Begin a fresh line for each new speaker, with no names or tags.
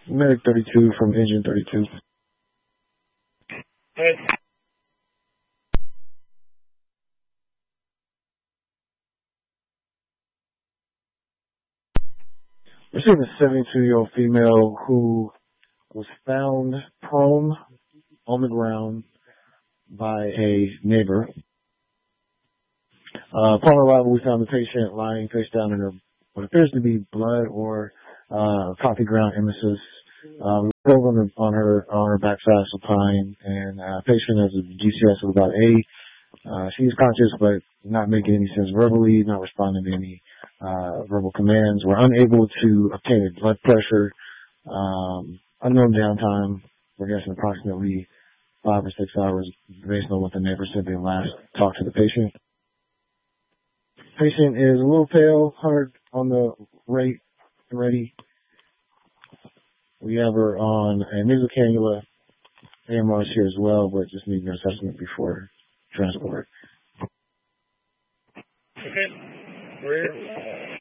Medic 32 from Engine 32.
Hey.
Received a 72-year-old female who was found prone on the ground by a neighbor. Upon arrival, we found the patient lying face down in her what appears to be blood or coffee ground emesis. We drove on her backside supine, and patient has a GCS of about 8. She is conscious but not making any sense verbally, not responding to any verbal commands. We're unable to obtain a blood pressure. Unknown downtime. We're guessing approximately 5 or 6 hours based on what the neighbor said they last talked to the patient. Patient is a little pale, hard on the rate, ready. We have her on a nasal cannula. AMR's here as well, but just need an assessment before transport.
Okay. We're here.